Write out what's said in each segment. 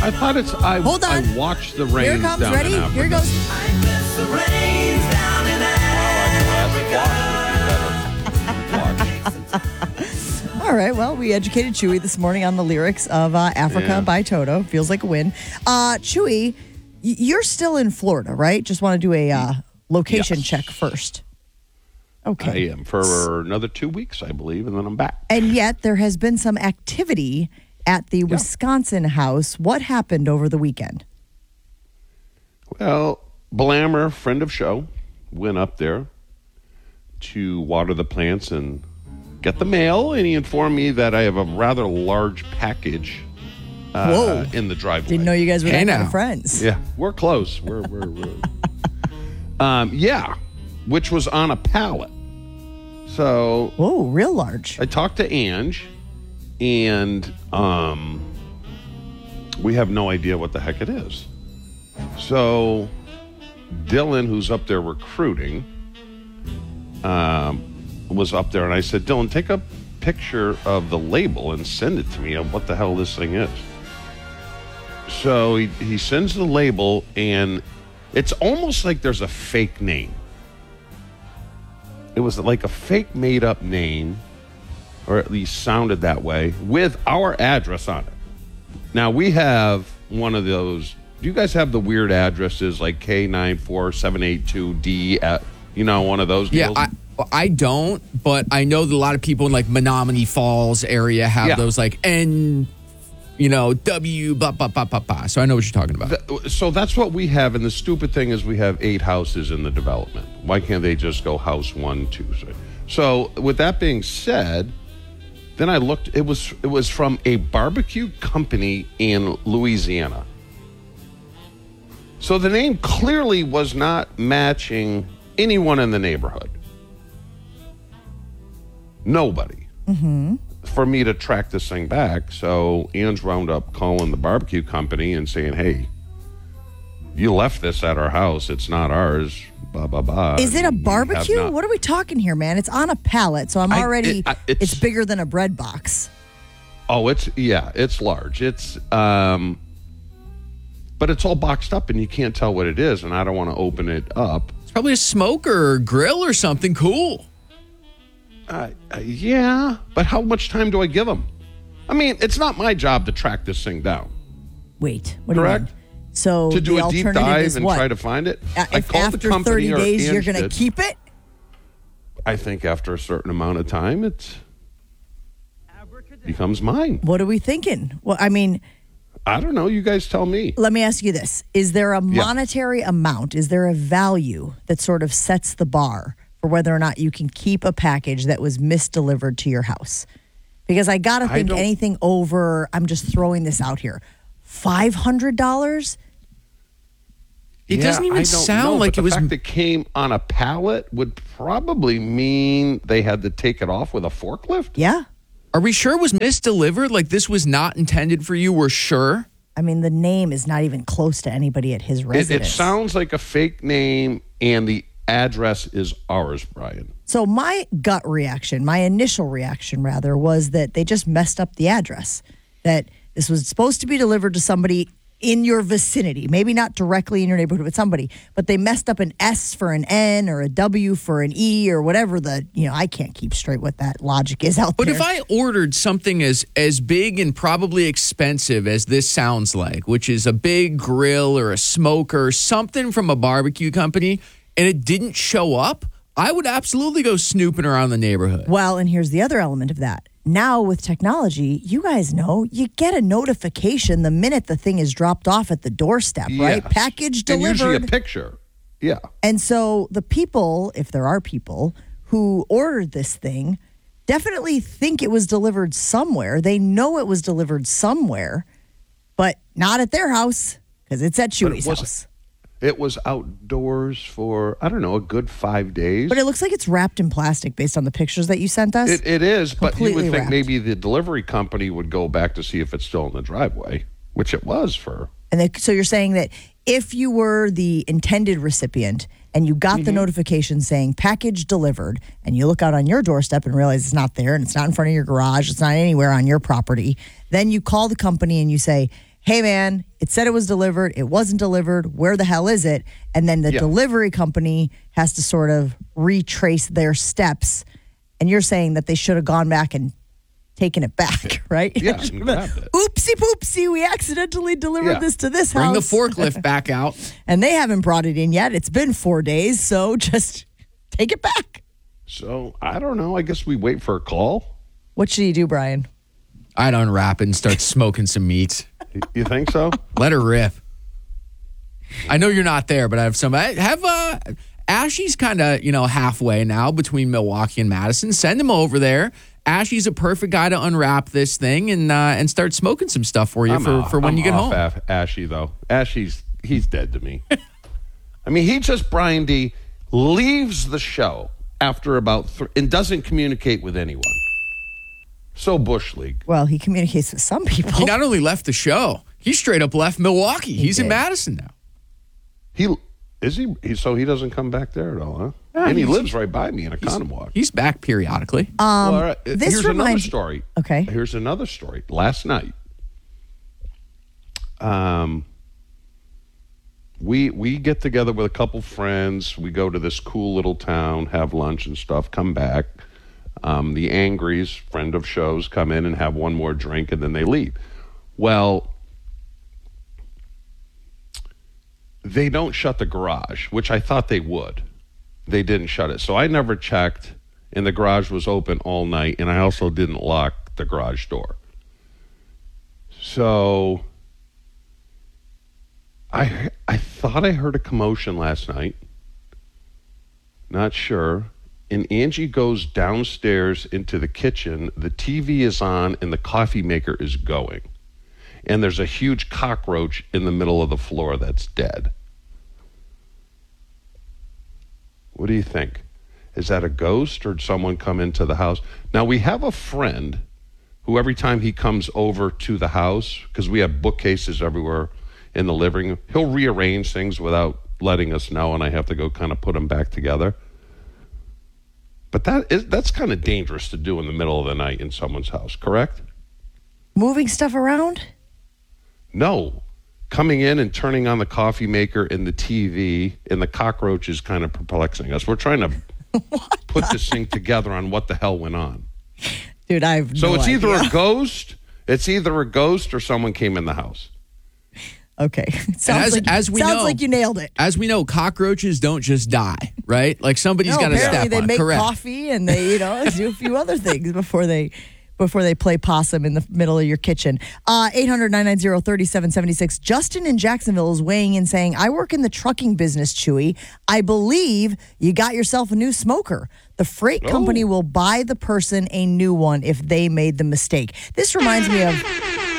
I thought it's. Hold on. I watched the rain. Here it comes. Down Ready? in Africa. Here it goes. I miss the rains down in Africa. All right. Well, we educated Chewy this morning on the lyrics of Africa Yeah. by Toto. Feels like a win. Chewy, you're still in Florida, right? Just want to do a location Yes. check first. Okay. I am for another 2 weeks, I believe, and then I'm back. And yet there has been some activity at the Wisconsin house. What happened over the weekend? Well, Blammer, friend of show, went up there to water the plants and get the mail, and he informed me that I have a rather large package Whoa. in the driveway. Didn't know you guys were Hey that kind now. of friends. Yeah, we're close. We're which was on a pallet. So Whoa, real large. I talked to Ange, and we have no idea what the heck it is. So Dylan, who's up there recruiting, was up there, and I said, Dylan, take a picture of the label and send it to me of what the hell this thing is. So he sends the label, and it's almost like there's a fake name. It was like a fake made-up name, or at least sounded that way, with our address on it. Now, we have one of those. Do you guys have the weird addresses like K94782D at, one of those deals? Yeah, I don't, but I know that a lot of people in like Menominee Falls area have those like N, W, blah, blah, blah, blah, blah. So I know what you're talking about. So that's what we have, and the stupid thing is we have 8 houses in the development. Why can't they just go house 1, 2, 3? So with that being said, then I looked. It was from a barbecue company in Louisiana. So the name clearly was not matching anyone in the neighborhood. Nobody. Mm-hmm. For me to track this thing back. So Ange wound up calling the barbecue company and saying, hey, you left this at our house. It's not ours. Blah, blah, blah. Is it a We have barbecue? not- What are we talking here, man? It's on a pallet, so I'm already. it's- It's bigger than a bread box. Oh, it's large. It's but it's all boxed up and you can't tell what it is, and I don't want to open it up. It's probably a smoker or grill or something cool. Yeah, but how much time do I give them? I mean, it's not my job to track this thing down. Wait, what do you Correct. mean? So To do the a deep alternative dive is and what? try to find it. I If called the after company 30 or days you're Ange going to did. keep it? I think after a certain amount of time, it becomes mine. What are we thinking? Well, I mean, I don't know. You guys tell me. let me ask you this. Is there a monetary amount? Is there a value that sort of sets the bar for whether or not you can keep a package that was misdelivered to your house? Because I got to think don't- anything over, I'm just throwing this out here, $500? It doesn't even I don't sound know, like but it was. The fact that it came on a pallet would probably mean they had to take it off with a forklift. Yeah. Are we sure it was misdelivered? Like this was not intended for you? We're sure? I mean, the name is not even close to anybody at his It residence. sounds like a fake name, and the address is ours, Brian. So my gut reaction, my initial reaction rather, was that they just messed up the address. That this was supposed to be delivered to somebody in your vicinity, maybe not directly in your neighborhood with somebody, but they messed up an S for an N or a W for an E or whatever I can't keep straight what that logic is out But there. if I ordered something as big and probably expensive as this sounds like, which is a big grill or a smoker, something from a barbecue company, and it didn't show up, I would absolutely go snooping around the neighborhood. Well, and here's the other element of that. Now with technology, you guys know you get a notification the minute the thing is dropped off at the doorstep, right? Yes. Package And usually delivered. a picture. Yeah. And so the people, if there are people who ordered this thing, definitely think it was delivered somewhere. They know it was delivered somewhere, but not at their house because it's at But it Chewy's wasn't. house. It was outdoors for, I don't know, a good 5 days. But it looks like it's wrapped in plastic based on the pictures that you sent us. It is, but you Completely would think wrapped. maybe the delivery company would go back to see if it's still in the driveway, which it was for. So you're saying that if you were the intended recipient and you got the notification saying package delivered and you look out on your doorstep and realize it's not there and it's not in front of your garage, it's not anywhere on your property, then you call the company and you say, hey, man, it said it was delivered. It wasn't delivered. Where the hell is it? And then the Yeah. delivery company has to sort of retrace their steps. And you're saying that they should have gone back and taken it back, right? Yeah, and grabbed it. Oopsie poopsie, we accidentally delivered Yeah. this to this Bring the house. forklift back out. And they haven't brought it in yet. It's been 4 days, so just take it back. So I don't know. I guess we wait for a call. What should you do, Brian? I'd unwrap it and start smoking some meat. You think so? Let her rip. I know you're not there, but I have some. I have Ashy's kind of halfway now between Milwaukee and Madison. Send him over there. Ashy's a perfect guy to unwrap this thing and start smoking some stuff for you for when you get home. Ashy though. He's dead to me. I mean, he just Brian D leaves the show after about and doesn't communicate with anyone. So Bush League. Well, he communicates with some people. He not only left the show, he straight up left Milwaukee. He's in did. Madison now. So he doesn't come back there at all, huh? Yeah, and he he's- lives right by me in a Economwalk. He's back periodically. Well, all right, this here's another reminds- story. Okay. Here's another story. Last night, we get together with a couple friends. We go to this cool little town, have lunch and stuff. Come back. The Angries, friend of shows, come in and have one more drink, and then they leave. Well, they don't shut the garage, which I thought they would. They didn't shut it. So I never checked, and the garage was open all night, and I also didn't lock the garage door. So I thought I heard a commotion last night. Not sure. And Angie goes downstairs into the kitchen. The TV is on, and the coffee maker is going. And there's a huge cockroach in the middle of the floor that's dead. What do you think? Is that a ghost or did someone come into the house? Now, we have a friend who every time he comes over to the house, because we have bookcases everywhere in the living room, he'll rearrange things without letting us know, and I have to go kind of put them back together. But that's kind of dangerous to do in the middle of the night in someone's house, correct? Moving stuff around? No. Coming in and turning on the coffee maker and the TV, and the cockroach is kind of perplexing us. We're trying to put this thing together on what the hell went on. Dude, I have So no it's either idea. a ghost, or someone came in the house. Okay. Sounds as we know- like you nailed it. As we know, cockroaches don't just die, right? Like somebody's No, got to apparently step they on. make Correct. coffee and they, do a few other things before they play possum in the middle of your kitchen. 800-990-3776. Justin in Jacksonville is weighing in saying, I work in the trucking business, Chewy. I believe you got yourself a new smoker. The freight company will buy the person a new one if they made the mistake. This reminds me of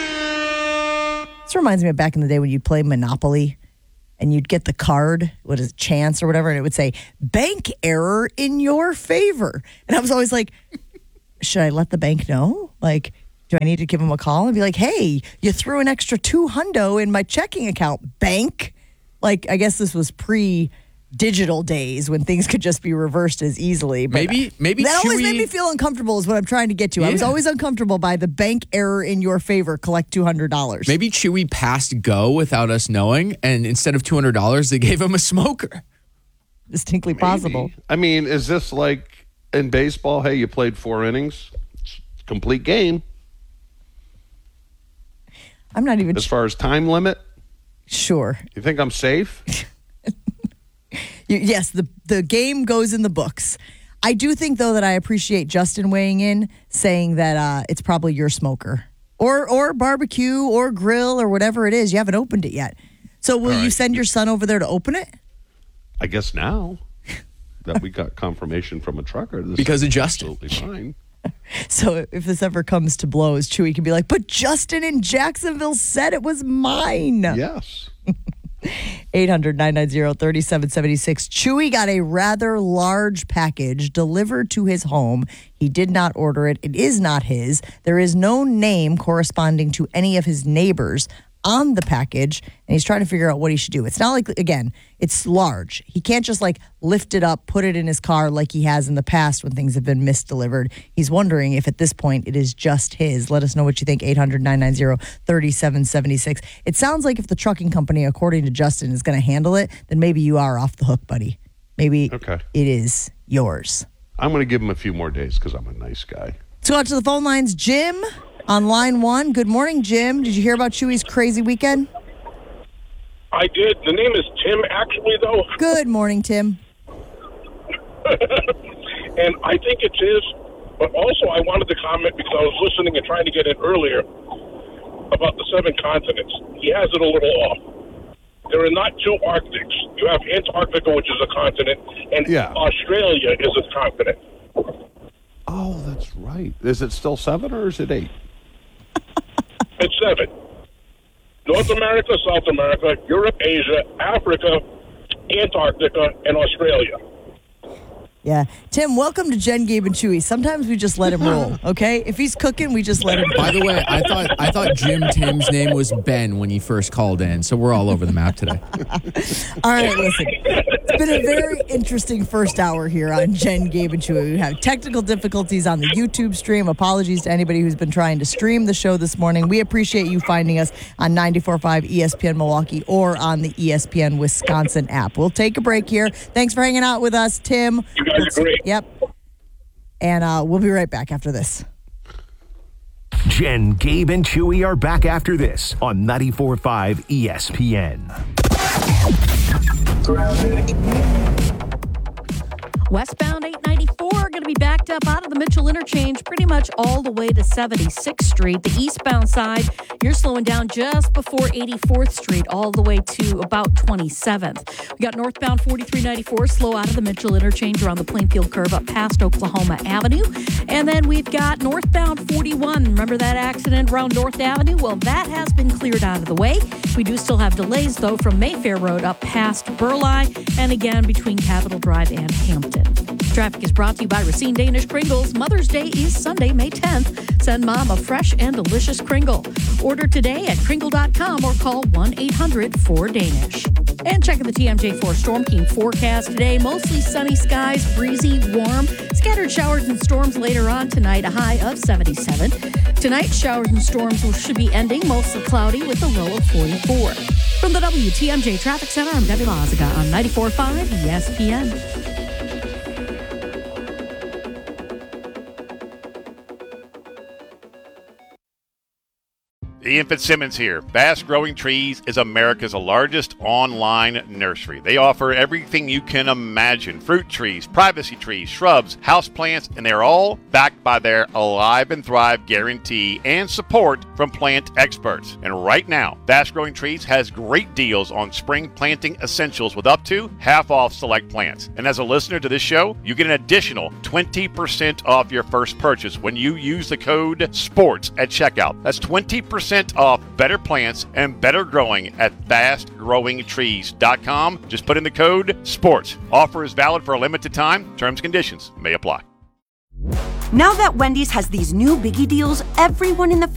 back in the day when you'd play Monopoly and you'd get the card, what is it, chance or whatever, and it would say, bank error in your favor. And I was always like, should I let the bank know? Like, do I need to give them a call and be like, hey, you threw an extra $200 in my checking account, bank? Like, I guess this was pre-digital days when things could just be reversed as easily. But Maybe that always Chewy- made me feel uncomfortable is what I'm trying to get to. I was Yeah. always uncomfortable by the bank error in your favor, collect $200. Maybe Chewy passed go without us knowing, and instead of $200, they gave him a smoker. Distinctly possible. Maybe. I mean, is this like in baseball? Hey, you played 4 innings, it's a complete game. I'm not even As far as time limit, sure. you think I'm safe? Yes, the game goes in the books. I do think, though, that I appreciate Justin weighing in, saying that it's probably your smoker or barbecue or grill or whatever it is. You haven't opened it yet. So will you send your son over there to open it? I guess now that we got confirmation from a trucker, this Because of is Justin. absolutely fine. So if this ever comes to blows, Chewy can be like, but Justin in Jacksonville said it was mine. Yes. 800-990-3776. Chewy got a rather large package delivered to his home. He did not order it. It is not his. There is no name corresponding to any of his neighbors on the package, and he's trying to figure out what he should do. It's not like, again, it's large. He can't just like lift it up, put it in his car like he has in the past when things have been misdelivered. He's wondering if at this point it is just his. Let us know what you think, 800-990-3776. It sounds like if the trucking company, according to Justin, is going to handle it, then maybe you are off the hook, buddy. Maybe Okay. it is yours. I'm going to give him a few more days because I'm a nice guy. Let's go out to the phone lines. Jim on line 1. Good morning, Jim. Did you hear about Chewy's crazy weekend? I did. The name is Tim, actually, though. Good morning, Tim. And I think it's his. But also, I wanted to comment because I was listening and trying to get in earlier about the 7 continents. He has it a little off. There are not 2 Arctics. You have Antarctica, which is a continent, and Yeah. Australia is a continent. Oh, that's right. Is it still 7 or is it 8? It's 7. North America, South America, Europe, Asia, Africa, Antarctica, and Australia. Yeah. Tim, welcome to Jen, Gabe, and Chewy. Sometimes we just let him roll, okay? If he's cooking, we just let him By the way, I thought Jim Tim's name was Ben when he first called in, so we're all over the map today. All right, listen. It's been a very interesting first hour here on Jen, Gabe, and Chewy. We have technical difficulties on the YouTube stream. Apologies to anybody who's been trying to stream the show this morning. We appreciate you finding us on 94.5 ESPN Milwaukee or on the ESPN Wisconsin app. We'll take a break here. Thanks for hanging out with us, Tim. You guys are great. Yep. And we'll be right back after this. Jen, Gabe, and Chewy are back after this on 94.5 ESPN. Westbound 894 going to be backed up out of the Mitchell Interchange pretty much all the way to 76th Street. The eastbound side, you're slowing down just before 84th Street all the way to about 27th. We got northbound 4394 slow out of the Mitchell Interchange around the Plainfield curve up past Oklahoma Avenue. And then we've got northbound 41. Remember that accident around North Avenue? Well, that has been cleared out of the way. We do still have delays, though, from Mayfair Road up past Burleigh and again between Capitol Drive and Hampton. Traffic is brought to you by Racine Danish Kringles. Mother's Day is Sunday, May 10th. Send mom a fresh and delicious Kringle. Order today at Kringle.com or call 1-800-4DANISH. And checking the TMJ4 Storm King forecast today. Mostly sunny skies, breezy, warm. Scattered showers and storms later on tonight, a high of 77. Tonight, showers and storms should be ending, mostly cloudy with a low of 44. From the WTMJ Traffic Center, I'm Debbie Lazaga on 94.5 ESPN. Ian Fitzsimmons here. Bass Growing Trees is America's largest online nursery. They offer everything you can imagine. Fruit trees, privacy trees, shrubs, houseplants, and they're all backed by their Alive and Thrive guarantee and support from plant experts. And right now, Bass Growing Trees has great deals on spring planting essentials with up to half off select plants. And as a listener to this show, you get an additional 20% off your first purchase when you use the code SPORTS at checkout. That's 20% off better plants and better growing at fastgrowingtrees.com. Just put in the code SPORTS. Offer is valid for a limited time. Terms and conditions may apply. Now that Wendy's has these new biggie deals, everyone in the